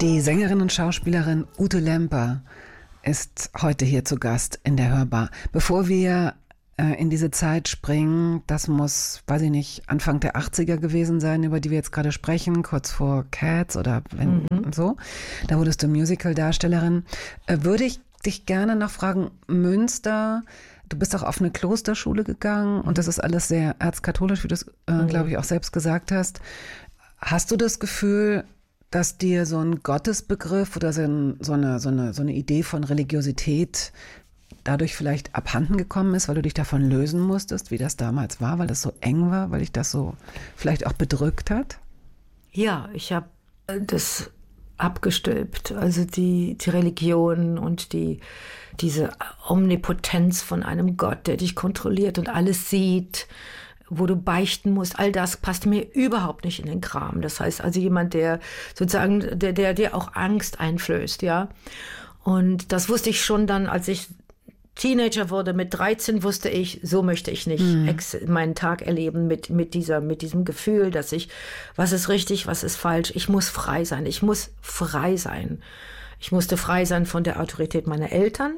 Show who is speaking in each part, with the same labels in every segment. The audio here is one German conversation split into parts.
Speaker 1: Die Sängerin und Schauspielerin Ute Lemper ist heute hier zu Gast in der Hörbar. Bevor wir in diese Zeit springen, das muss, weiß ich nicht, Anfang der 80er gewesen sein, über die wir jetzt gerade sprechen, kurz vor Cats oder so. Da wurdest du Musical-Darstellerin. Würde ich dich gerne noch fragen, Münster, du bist auch auf eine Klosterschule gegangen und das ist alles sehr erzkatholisch, wie du es, glaube ich, auch selbst gesagt hast. Hast du das Gefühl, dass dir so ein Gottesbegriff oder so eine Idee von Religiosität dadurch vielleicht abhanden gekommen ist, weil du dich davon lösen musstest, wie das damals war, weil das so eng war, weil dich das so vielleicht auch bedrückt hat?
Speaker 2: Ja, ich habe das abgestülpt. Also die Religion und diese Omnipotenz von einem Gott, der dich kontrolliert und alles sieht, wo du beichten musst, all das passt mir überhaupt nicht in den Kram. Das heißt also jemand, der sozusagen, der auch Angst einflößt, ja. Und das wusste ich schon dann, als ich Teenager wurde, mit 13 wusste ich, so möchte ich nicht meinen Tag erleben mit diesem Gefühl, dass was ist richtig, was ist falsch. Ich muss frei sein. Ich muss frei sein. Ich musste frei sein von der Autorität meiner Eltern,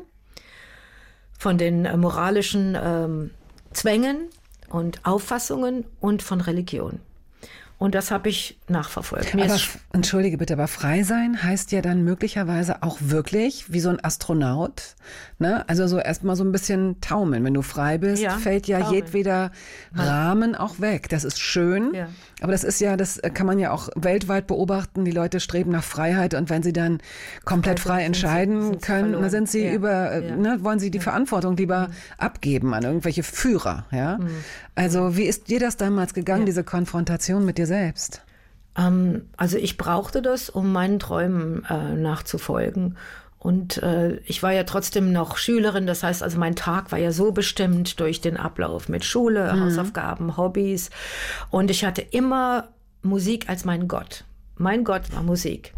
Speaker 2: von den moralischen Zwängen und Auffassungen und von Religion. Und das habe ich nachverfolgt.
Speaker 1: Aber entschuldige bitte, aber frei sein heißt ja dann möglicherweise auch wirklich wie so ein Astronaut, ne? Also so erstmal so ein bisschen taumeln. Wenn du frei bist, fällt ja jedweder Rahmen auch weg. Das ist schön, aber das kann man ja auch weltweit beobachten. Die Leute streben nach Freiheit und wenn sie dann komplett frei entscheiden können, dann sind sie wollen sie die Verantwortung lieber abgeben an irgendwelche Führer, ja? Also wie ist dir das damals gegangen, diese Konfrontation mit dir selbst?
Speaker 2: Also ich brauchte das, um meinen Träumen nachzufolgen. Und ich war ja trotzdem noch Schülerin, das heißt also mein Tag war ja so bestimmt durch den Ablauf mit Schule, Hausaufgaben, Hobbys. Und ich hatte immer Musik als mein Gott. Mein Gott war Musik.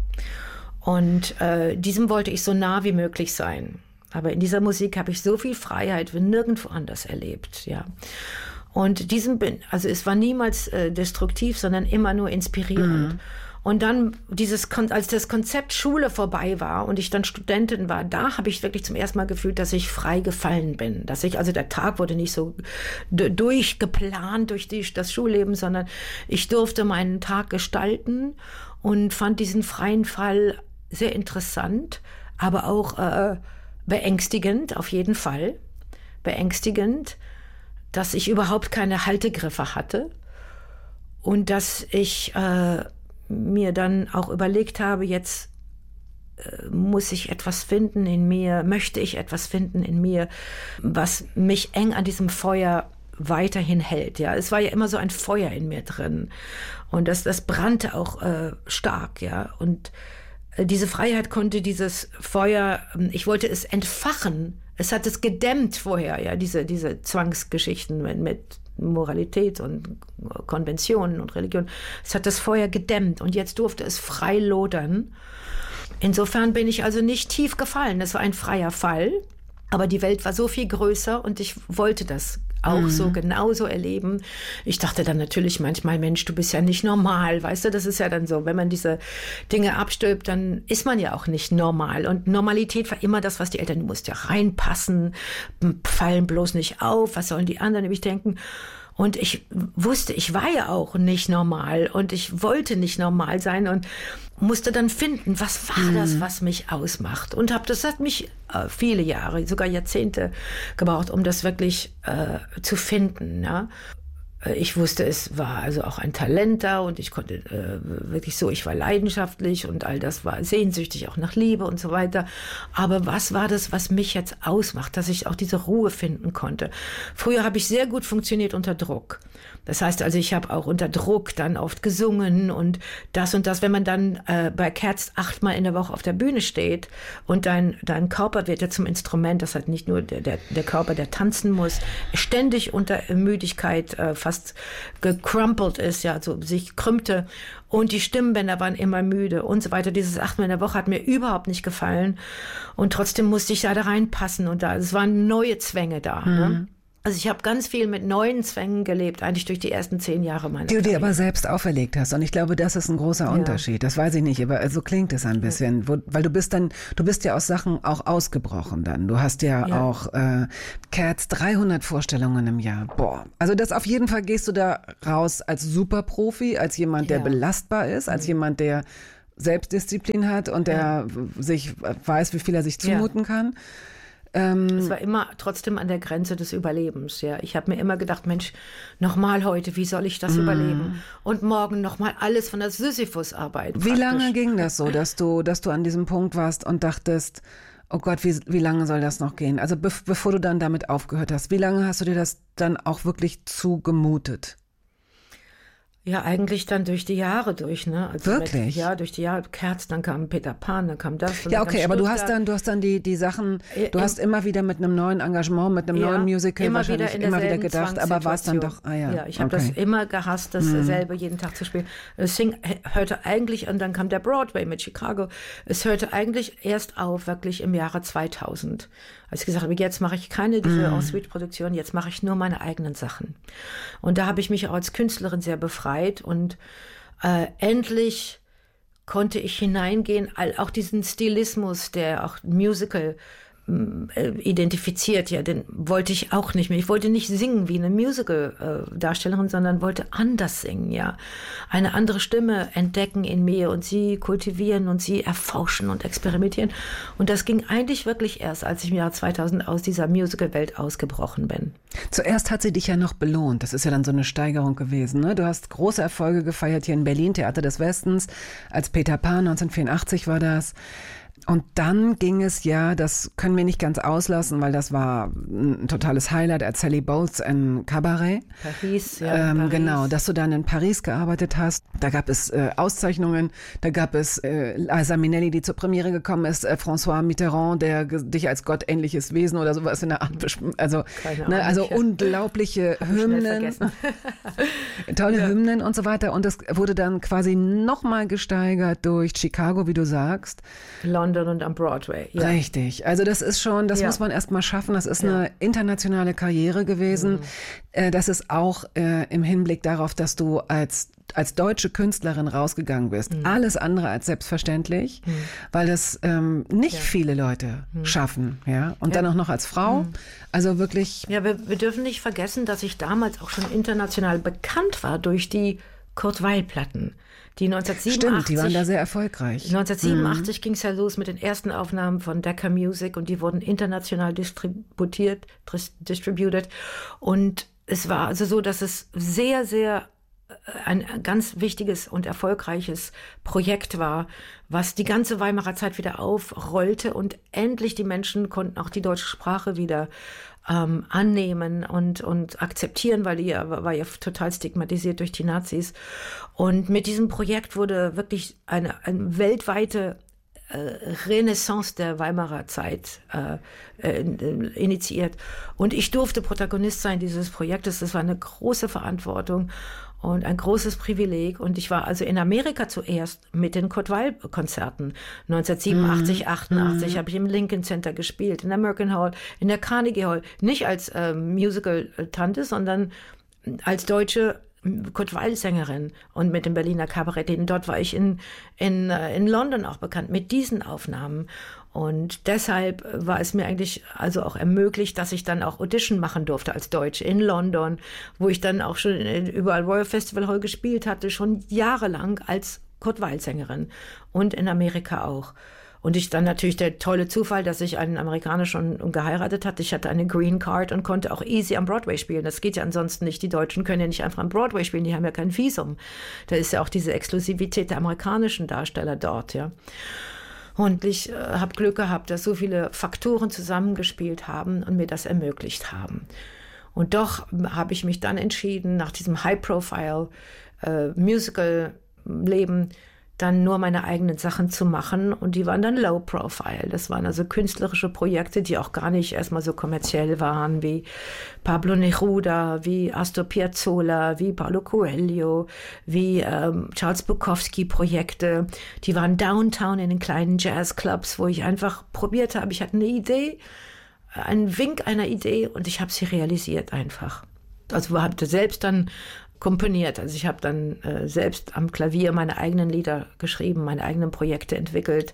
Speaker 2: Und diesem wollte ich so nah wie möglich sein. Aber in dieser Musik habe ich so viel Freiheit wie nirgendwo anders erlebt, ja. Und also es war niemals destruktiv, sondern immer nur inspirierend. Und dann als das Konzept Schule vorbei war und ich dann Studentin war, da habe ich wirklich zum ersten Mal gefühlt, dass ich frei gefallen bin. Also der Tag wurde nicht so durchgeplant durch das Schulleben, sondern ich durfte meinen Tag gestalten und fand diesen freien Fall sehr interessant, aber auch beängstigend, auf jeden Fall. Beängstigend, dass ich überhaupt keine Haltegriffe hatte und dass ich mir dann auch überlegt habe, jetzt muss ich etwas finden in mir, möchte ich etwas finden in mir, was mich eng an diesem Feuer weiterhin hält. Ja, es war ja immer so ein Feuer in mir drin und das brannte auch stark, ja. Und diese Freiheit konnte dieses Feuer, ich wollte es entfachen. Es hat es gedämmt vorher, ja, diese Zwangsgeschichten mit Moralität und Konventionen und Religion. Es hat das Feuer gedämmt und jetzt durfte es frei lodern. Insofern bin ich also nicht tief gefallen. Es war ein freier Fall, aber die Welt war so viel größer und ich wollte das auch so genauso erleben. Ich dachte dann natürlich manchmal, Mensch, du bist ja nicht normal, weißt du, das ist ja dann so, wenn man diese Dinge abstülpt, dann ist man ja auch nicht normal. Und Normalität war immer das, was die Eltern, du musst ja reinpassen, fallen bloß nicht auf, was sollen die anderen über mich denken? Und ich wusste, ich war ja auch nicht normal und ich wollte nicht normal sein und musste dann finden, was war das, was mich ausmacht. Und das hat mich viele Jahre, sogar Jahrzehnte gebraucht, um das wirklich zu finden. Ja? Ich wusste, es war also auch ein Talent da und ich konnte wirklich so, ich war leidenschaftlich und all das war sehnsüchtig auch nach Liebe und so weiter. Aber was war das, was mich jetzt ausmacht, dass ich auch diese Ruhe finden konnte? Früher habe ich sehr gut funktioniert unter Druck. Das heißt also, ich habe auch unter Druck dann oft gesungen und das. Wenn man dann bei Cats 8-mal in der Woche auf der Bühne steht und dein Körper wird ja zum Instrument, das hat nicht nur der Körper, der tanzen muss, ständig unter Müdigkeit fast gecrumpelt ist, ja, so sich krümmte und die Stimmbänder waren immer müde und so weiter. Dieses 8-mal in der Woche hat mir überhaupt nicht gefallen und trotzdem musste ich da reinpassen und es waren neue Zwänge da. Ne? Also ich habe ganz viel mit neuen Zwängen gelebt, eigentlich durch die ersten 10 Jahre meiner
Speaker 1: Die du dir
Speaker 2: Karriere.
Speaker 1: aber selbst auferlegt hast. Und ich glaube, das ist ein großer Unterschied. Das weiß ich nicht, aber so klingt es ein bisschen. Weil du bist ja aus Sachen auch ausgebrochen dann. Du hast ja auch Cats 300 Vorstellungen im Jahr. Boah. Also das auf jeden Fall gehst du da raus als Superprofi, als jemand, der belastbar ist, als jemand, der Selbstdisziplin hat und der sich weiß, wie viel er sich zumuten kann.
Speaker 2: Es war immer trotzdem an der Grenze des Überlebens. Ja. Ich habe mir immer gedacht, Mensch, nochmal heute, wie soll ich das überleben? Und morgen nochmal alles von der Sisyphus-Arbeit.
Speaker 1: Wie lange ging das so, dass du an diesem Punkt warst und dachtest, oh Gott, wie lange soll das noch gehen? Also bevor du dann damit aufgehört hast, wie lange hast du dir das dann auch wirklich zugemutet?
Speaker 2: Ja, eigentlich dann durch die Jahre durch, ne? Also
Speaker 1: wirklich?
Speaker 2: Durch die Jahre. Kerz, dann kam Peter Pan, dann kam das.
Speaker 1: Ja, okay, aber du hast dann die Sachen, du hast immer wieder mit einem neuen Engagement, mit einem neuen Musical wahrscheinlich immer wieder gedacht, aber war es dann doch,
Speaker 2: Ja, ich habe das immer gehasst, dasselbe jeden Tag zu spielen. Es hörte eigentlich, und dann kam der Broadway mit Chicago, es hörte eigentlich erst auf, wirklich im Jahre 2000. Als ich gesagt habe, jetzt mache ich keine diese En-Suite-Produktion, jetzt mache ich nur meine eigenen Sachen. Und da habe ich mich auch als Künstlerin sehr befreit und endlich konnte ich hineingehen, auch diesen Stilismus, der auch Musical identifiziert, ja, den wollte ich auch nicht mehr. Ich wollte nicht singen wie eine Musical-Darstellerin, sondern wollte anders singen, ja. Eine andere Stimme entdecken in mir und sie kultivieren und sie erforschen und experimentieren. Und das ging eigentlich wirklich erst, als ich im Jahr 2000 aus dieser Musical-Welt ausgebrochen bin.
Speaker 1: Zuerst hat sie dich ja noch belohnt. Das ist ja dann so eine Steigerung gewesen, ne? Du hast große Erfolge gefeiert hier in Berlin, Theater des Westens, als Peter Pan, 1984 war das. Und dann ging es ja, das können wir nicht ganz auslassen, weil das war ein totales Highlight, als Sally Bowles in Cabaret.
Speaker 2: Paris, ja. Paris.
Speaker 1: Genau, dass du dann in Paris gearbeitet hast. Da gab es Auszeichnungen, da gab es Liza Minnelli, die zur Premiere gekommen ist, François Mitterrand, der dich als gottähnliches Wesen oder sowas in der Art also unglaubliche Hymnen, tolle Hymnen und so weiter. Und das wurde dann quasi nochmal gesteigert durch Chicago, wie du sagst.
Speaker 2: London und am Broadway. Ja.
Speaker 1: Richtig. Also das ist schon, das muss man erst mal schaffen. Das ist eine internationale Karriere gewesen. Das ist auch im Hinblick darauf, dass du als deutsche Künstlerin rausgegangen bist. Alles andere als selbstverständlich, weil das nicht viele Leute schaffen. Ja? Und dann auch noch als Frau. Also wirklich.
Speaker 2: Ja, wir dürfen nicht vergessen, dass ich damals auch schon international bekannt war durch die Kurt-Weill-Platten. Die 1987,
Speaker 1: stimmt, die waren da sehr erfolgreich.
Speaker 2: 1987 ging es ja los mit den ersten Aufnahmen von Decca Music und die wurden international distributed. Und es war also so, dass es sehr, sehr ein ganz wichtiges und erfolgreiches Projekt war, was die ganze Weimarer Zeit wieder aufrollte und endlich die Menschen konnten auch die deutsche Sprache wieder annehmen und akzeptieren, weil die war ja total stigmatisiert durch die Nazis. Und mit diesem Projekt wurde wirklich eine weltweite Renaissance der Weimarer Zeit initiiert. Und ich durfte Protagonist sein dieses Projektes. Das war eine große Verantwortung und ein großes Privileg. Und ich war also in Amerika zuerst mit den Kurt-Weill-Konzerten. 1987, 88 habe ich im Lincoln Center gespielt, in der American Hall, in der Carnegie Hall. Nicht als Musical-Tante, sondern als deutsche Kurt-Weill-Sängerin und mit dem Berliner Kabarett. Dort war ich in London auch bekannt mit diesen Aufnahmen. Und deshalb war es mir eigentlich also auch ermöglicht, dass ich dann auch Audition machen durfte als Deutsche in London, wo ich dann auch schon überall Royal Festival Hall gespielt hatte, schon jahrelang als Kurt-Weill-Sängerin und in Amerika auch. Und ich dann natürlich der tolle Zufall, dass ich einen Amerikaner schon geheiratet hatte. Ich hatte eine Green Card und konnte auch easy am Broadway spielen. Das geht ja ansonsten nicht. Die Deutschen können ja nicht einfach am Broadway spielen. Die haben ja kein Visum. Da ist ja auch diese Exklusivität der amerikanischen Darsteller dort, ja. Und ich habe Glück gehabt, dass so viele Faktoren zusammengespielt haben und mir das ermöglicht haben. Und doch habe ich mich dann entschieden, nach diesem High-Profile-Musical-Leben dann nur meine eigenen Sachen zu machen und die waren dann Low Profile. Das waren also künstlerische Projekte, die auch gar nicht erstmal so kommerziell waren wie Pablo Neruda, wie Astor Piazzolla, wie Paulo Coelho, wie Charles Bukowski Projekte. Die waren downtown in den kleinen Jazzclubs, wo ich einfach probiert habe. Ich hatte eine Idee, ein Wink einer Idee und ich habe sie realisiert einfach. Also habe selbst dann komponiert. Also ich habe dann selbst am Klavier meine eigenen Lieder geschrieben, meine eigenen Projekte entwickelt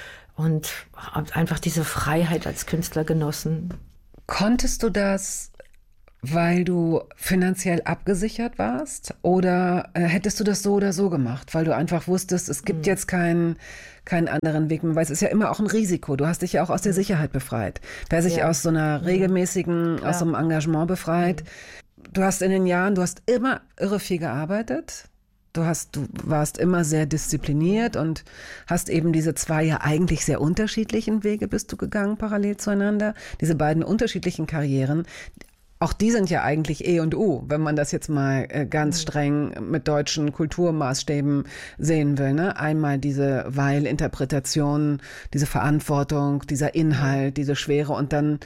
Speaker 2: und habe einfach diese Freiheit als Künstler genossen.
Speaker 1: Konntest du das, weil du finanziell abgesichert warst? Oder hättest du das so oder so gemacht, weil du einfach wusstest, es gibt jetzt keinen anderen Weg mehr? Weil es ist ja immer auch ein Risiko. Du hast dich ja auch aus der Sicherheit befreit. Wer sich aus so einer regelmäßigen, aus so einem Engagement befreit. Du hast in den Jahren, du hast immer irre viel gearbeitet. Du warst immer sehr diszipliniert und hast eben diese 2 ja eigentlich sehr unterschiedlichen Wege bist du gegangen, parallel zueinander. Diese beiden unterschiedlichen Karrieren. Auch die sind ja eigentlich E und U, wenn man das jetzt mal ganz streng mit deutschen Kulturmaßstäben sehen will. Ne? Einmal diese Weil-Interpretation, diese Verantwortung, dieser Inhalt, diese Schwere und dann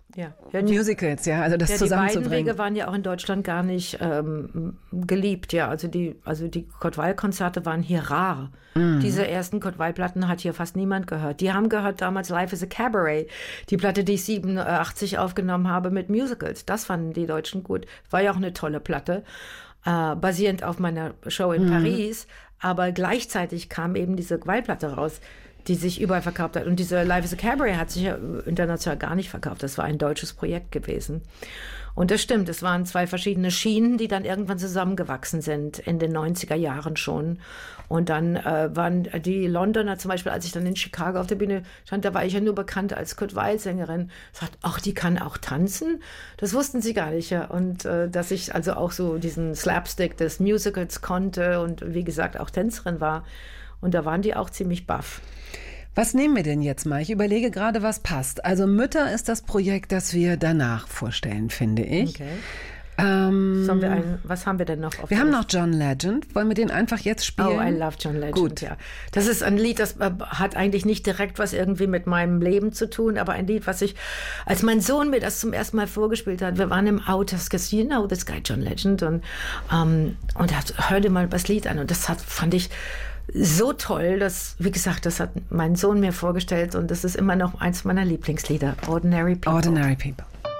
Speaker 1: Musicals, also das zusammenzubringen.
Speaker 2: Die beiden Wege waren ja auch in Deutschland gar nicht geliebt, ja. Also die Kurt Weill-Konzerte waren hier rar. Diese ersten Kurt Weill-Platten hat hier fast niemand gehört. Die haben gehört damals Life is a Cabaret, die Platte, die ich 87 aufgenommen habe mit Musicals. Das fanden die Deutschen gut. War ja auch eine tolle Platte, basierend auf meiner Show in Paris. Aber gleichzeitig kam eben diese Weill-Platte raus, die sich überall verkauft hat. Und diese Life is a Cabaret hat sich ja international gar nicht verkauft. Das war ein deutsches Projekt gewesen. Und das stimmt, es waren 2 verschiedene Schienen, die dann irgendwann zusammengewachsen sind, in den 90er Jahren schon. Und dann waren die Londoner zum Beispiel, als ich dann in Chicago auf der Bühne stand, da war ich ja nur bekannt als Kurt Weill-Sängerin. Sagt, ach, die kann auch tanzen? Das wussten sie gar nicht. Ja. Und dass ich also auch so diesen Slapstick des Musicals konnte und wie gesagt auch Tänzerin war. Und da waren die auch ziemlich baff.
Speaker 1: Was nehmen wir denn jetzt mal? Ich überlege gerade, was passt. Also Mütter ist das Projekt, das wir danach vorstellen, finde ich.
Speaker 2: Okay. Was haben wir denn noch?
Speaker 1: Wir haben noch John Legend. Wollen wir den einfach jetzt spielen?
Speaker 2: Oh, I love John Legend,
Speaker 1: Gut.
Speaker 2: Ja. Das ist ein Lied, das hat eigentlich nicht direkt was irgendwie mit meinem Leben zu tun, aber ein Lied, was ich, als mein Sohn mir das zum ersten Mal vorgespielt hat, wir waren im Auto, das gesagt, you know this guy John Legend und er hörte mal das Lied an und das fand ich so toll, dass, wie gesagt, das hat mein Sohn mir vorgestellt und das ist immer noch eins meiner Lieblingslieder, Ordinary People.
Speaker 1: Ordinary People.